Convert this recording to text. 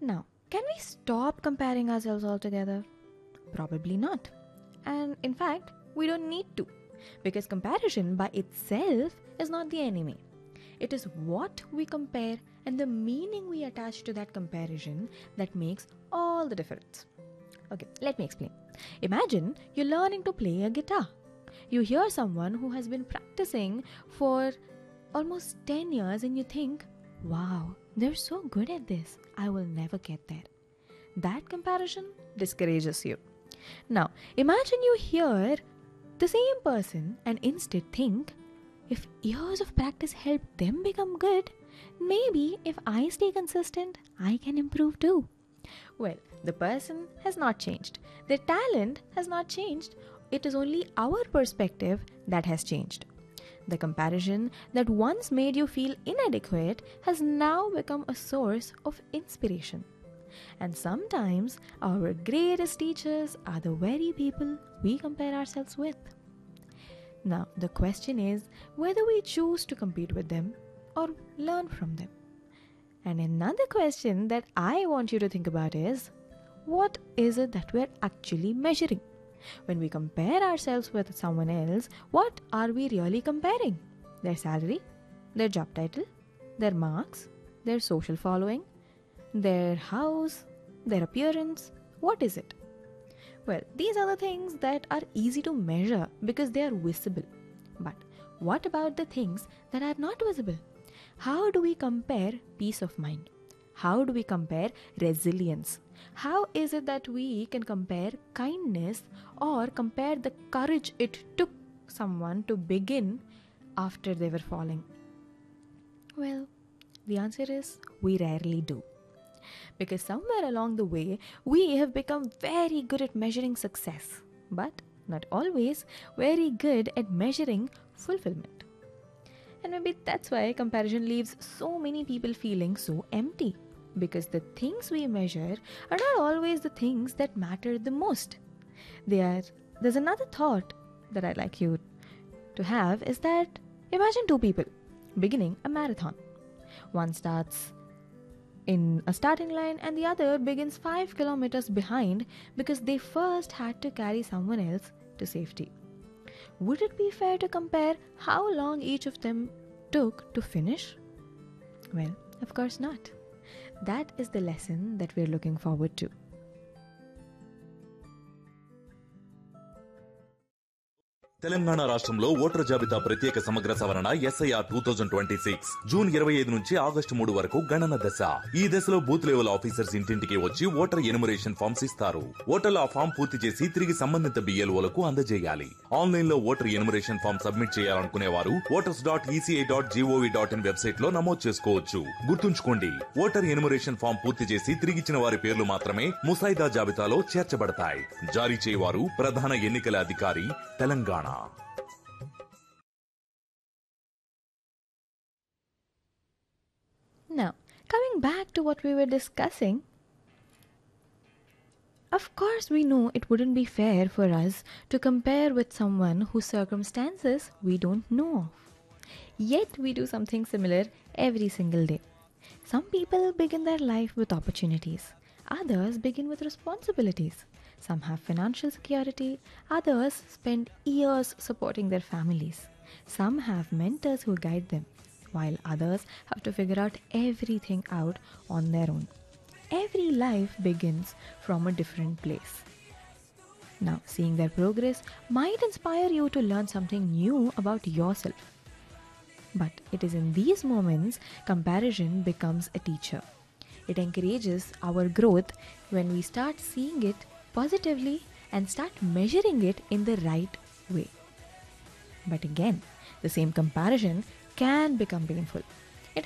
Now, can we stop comparing ourselves altogether? Probably not. And in fact, we don't need to, because comparison by itself is not the enemy. It is what we compare and the meaning we attach to that comparison that makes all the difference. Okay, let me explain. Imagine you're learning to play a guitar. You hear someone who has been practicing for almost 10 years and you think, wow, they're so good at this. I will never get there. That comparison discourages you. Now, imagine you hear the same person and instead think, if years of practice help them become good, maybe if I stay consistent, I can improve too. Well, the person has not changed. Their talent has not changed. It is only our perspective that has changed. The comparison that once made you feel inadequate has now become a source of inspiration. And sometimes our greatest teachers are the very people we compare ourselves with. Now, the question is whether we choose to compete with them or learn from them. And another question that I want you to think about is, what is it that we're actually measuring? When we compare ourselves with someone else, what are we really comparing? Their salary, their job title, their marks, their social following, their house, their appearance? What is it? Well, these are the things that are easy to measure because they are visible. But what about the things that are not visible? How do we compare peace of mind? How do we compare resilience? How is it that we can compare kindness or compare the courage it took someone to begin after they were falling? Well, the answer is we rarely do. Because somewhere along the way, we have become very good at measuring success, but not always very good at measuring fulfillment. And maybe that's why comparison leaves so many people feeling so empty. Because the things we measure are not always the things that matter the most. There's another thought that I'd like you to have is that imagine two people beginning a marathon. One starts in a starting line and the other begins 5 kilometers behind because they first had to carry someone else to safety. Would it be fair to compare how long each of them took to finish? Well, of course not. That is the lesson that we're looking forward to. Telangana రాష్ట్రంలో voter జాబితా ప్రత్యేక సమగ్ర సవరణ SIR 2026 June 25 నుంచి August 3 వరకు గణన దశ. ఈ దశలో బూత్ లెవెల్ ఆఫీసర్స్ ఇంటింటికి వచ్చి ఓటర్ ఎన్యుమరేషన్ ఫామ్స్ ఇస్తారు. ఓటర్లు ఆ ఫామ్ పూర్తి చేసి తిరిగి సంబంధిత బిఎల్ఓలకు అందజేయాలి. ఆన్లైన్ లో ఓటర్ ఎన్యుమరేషన్ ఫామ్ సబ్మిట్ చేయాలనుకునే వారు voters.eci.gov.in వెబ్సైట్ లో నమోదు చేసుకోవచ్చు. గుర్తుంచుకోండి, ఓటర్ ఎన్యుమరేషన్ ఫామ్ పూర్తి చేసి తిరిగిచ్చిన వారి పేర్లు మాత్రమే ముసాయిదా జాబితాలో చేర్చబడతాయి. జారీ చేయవారు ప్రధాన ఎన్నికల అధికారి, Telangana. Now, coming back to what we were discussing, of course we know it wouldn't be fair for us to compare with someone whose circumstances we don't know of. Yet we do something similar every single day. Some people begin their life with opportunities. Others begin with responsibilities. Some have financial security. Others spend years supporting their families. Some have mentors who guide them, while others have to figure out everything out on their own. Every life begins from a different place. Now, seeing their progress might inspire you to learn something new about yourself. But it is in these moments comparison becomes a teacher. It encourages our growth when we start seeing it positively and start measuring it in the right way. But again, the same comparison can become painful